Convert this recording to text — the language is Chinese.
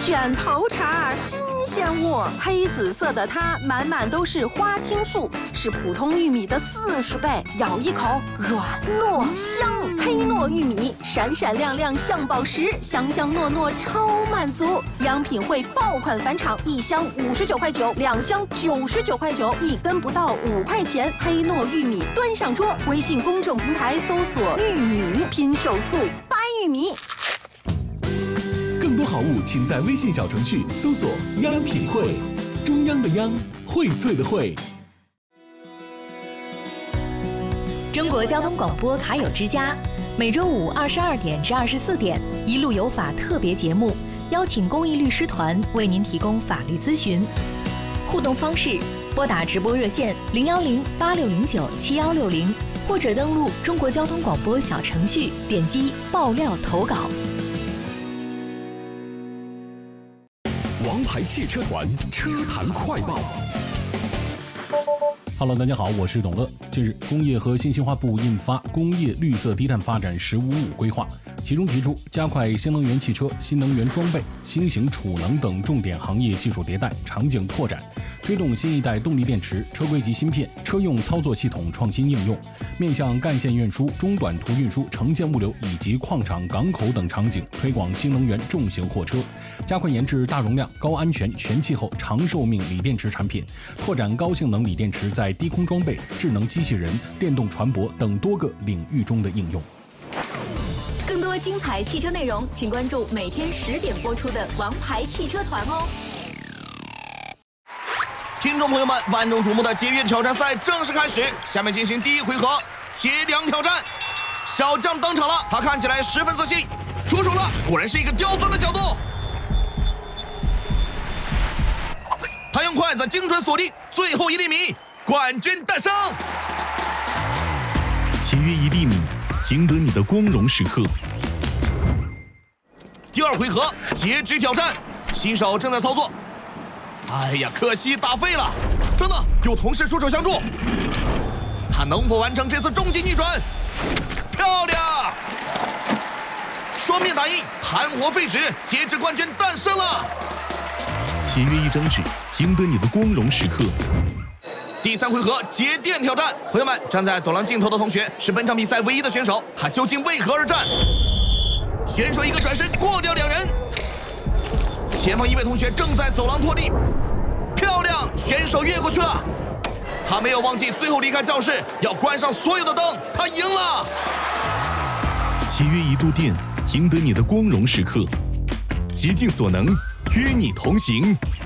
选头茬新鲜物，黑紫色的它满满都是花青素，是普通玉米的40倍，咬一口软糯香。黑糯玉米闪闪亮亮像宝石，香香糯糯超满足。央品汇爆款返场，1箱59块9，2箱99块9，一根不到5块钱。黑糯玉米端上桌，微信公众平台搜索玉米拼手速掰玉米。 更多好物，请在微信小程序搜索“央品汇”，中央的央，荟萃的荟。 中国交通广播卡友之家，每周五22点至24点，一路有法特别节目，邀请公益律师团为您提供法律咨询。互动方式：拨打直播热线010-8609-7160，或者登录中国交通广播小程序，点击爆料投稿。 王牌汽车团车坛快报。 Hello， 大家好，我是董乐。近日，工业和信息化部印发《工业绿色低碳发展“15+5”规划》，其中提出加快新能源汽车、新能源装备、新型储能等重点行业技术迭代、场景拓展，推动新一代动力电池、车规级芯片、车用操作系统创新应用，面向干线运输、中短途运输、城建物流以及矿场、港口等场景推广新能源重型货车，加快研制大容量、高安全、全气候、长寿命锂电池产品，拓展高性能锂电池在低空装备、智能机器人、电动船舶等多个领域中的应用。 更多精彩汽车内容，请关注每天10点播出的《王牌汽车团》哦。 听众朋友们，万众瞩目的节约挑战赛正式开始，下面进行第一回合节粮挑战。小将登场了，他看起来十分自信，出手了，果然是一个刁钻的角度。他用筷子精准锁定最后1厘米，冠军诞生。 节约1厘米，赢得你的光荣时刻。 第二回合截肢挑战，新手正在操作。哎呀，可惜打废了！等等，有同事出手相助，他能否完成这次终极逆转？漂亮！双面打印，含活废纸，截肢冠军诞生了。 节约1张纸，赢得你的光荣时刻。 第3回合节电挑战，朋友们，站在走廊尽头的同学是本场比赛唯一的选手，他究竟为何而战？选手一个转身过掉2人，前方一位同学正在走廊拖地，漂亮，选手越过去了，他没有忘记最后离开教室要关上所有的灯，他赢了。 节约1度电，赢得你的光荣时刻。竭尽所能，与你同行。